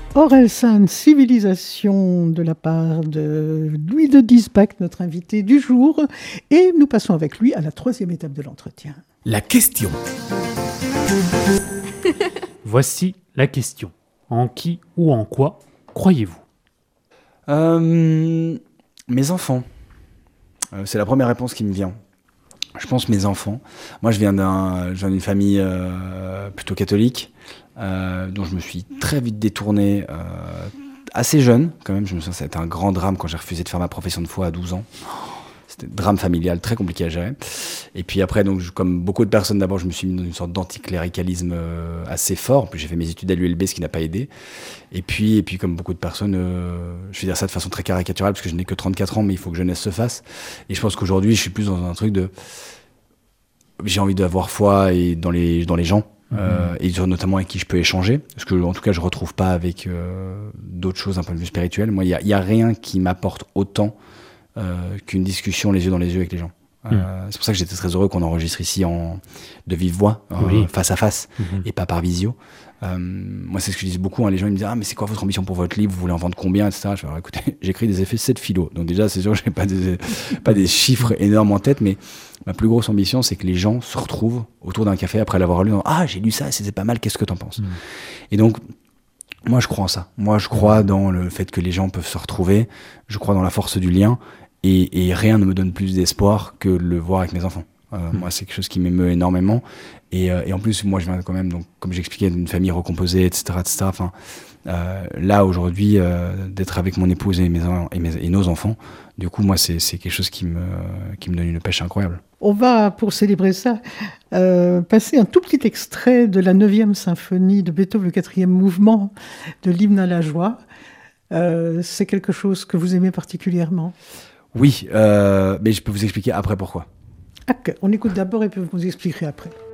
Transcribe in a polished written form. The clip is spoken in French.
Orelsan, civilisation, de la part de Louis de Diesbach, notre invité du jour. Et nous passons avec lui à la troisième étape de l'entretien. La question. Voici la question. En qui ou en quoi croyez-vous ? Mes enfants. C'est la première réponse qui me vient. Je pense mes enfants. Moi, je viens d'une famille plutôt catholique, dont je me suis très vite détourné assez jeune. Quand même, je me souviens, ça a été un grand drame quand j'ai refusé de faire ma profession de foi à 12 ans. C'était un drame familial très compliqué à gérer. Et puis après, donc, comme beaucoup de personnes, d'abord, je me suis mis dans une sorte d'anticléricalisme assez fort. Puis j'ai fait mes études à l'ULB, ce qui n'a pas aidé. Et puis comme beaucoup de personnes, je vais dire ça de façon très caricaturale, parce que je n'ai que 34 ans, mais il faut que jeunesse se fasse. Et je pense qu'aujourd'hui, je suis plus dans un truc de... J'ai envie d'avoir foi dans les gens. Et notamment avec qui je peux échanger, parce que en tout cas je retrouve pas avec d'autres choses d'un point de vue spirituel. Moi, il y a rien qui m'apporte autant qu'une discussion les yeux dans les yeux avec les gens. C'est pour ça que j'étais très heureux qu'on enregistre ici de vive voix, face à face, et pas par visio. Moi, c'est ce que je dis beaucoup, les gens ils me disent « Ah, mais c'est quoi votre ambition pour votre livre, vous voulez en vendre combien ?» etc. Je dis « Écoutez, j'écris des effets 7 philo, donc déjà c'est sûr que j'ai pas des chiffres énormes en tête, mais ma plus grosse ambition, c'est que les gens se retrouvent autour d'un café après l'avoir lu. Ah, j'ai lu ça, c'était pas mal, qu'est-ce que t'en penses ? Et donc, moi, je crois en ça. Moi, je crois dans le fait que les gens peuvent se retrouver. Je crois dans la force du lien. Et rien ne me donne plus d'espoir que de le voir avec mes enfants. Moi, c'est quelque chose qui m'émeut énormément. Et en plus, moi, je viens quand même, donc, comme j'expliquais, d'une famille recomposée, etc. Enfin, là, aujourd'hui, d'être avec mon épouse et nos enfants, du coup, moi, c'est quelque chose qui me donne une pêche incroyable. On va, pour célébrer ça, passer un tout petit extrait de la 9e symphonie de Beethoven, le 4e mouvement de l'hymne à la joie. C'est quelque chose que vous aimez particulièrement ? Oui, mais je peux vous expliquer après pourquoi. On écoute d'abord et puis vous expliquerez après.